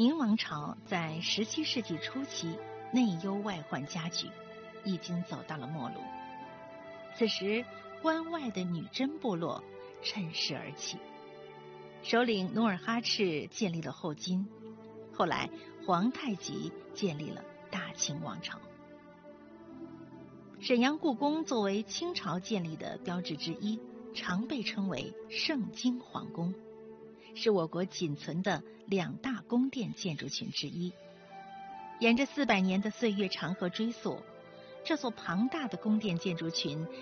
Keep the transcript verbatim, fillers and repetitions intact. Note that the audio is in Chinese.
明王朝在十七世纪初期内忧外患加剧，已经走到了末路。此时，关外的女真部落趁势而起，首领努尔哈赤建立了后金，后来皇太极建立了大清王朝。沈阳故宫作为清朝建立的标志之一，常被称为盛京皇宫，是我国仅存的两大宫殿建筑群之一。沿着四百年的岁月长河追溯，这座庞大的宫殿建筑群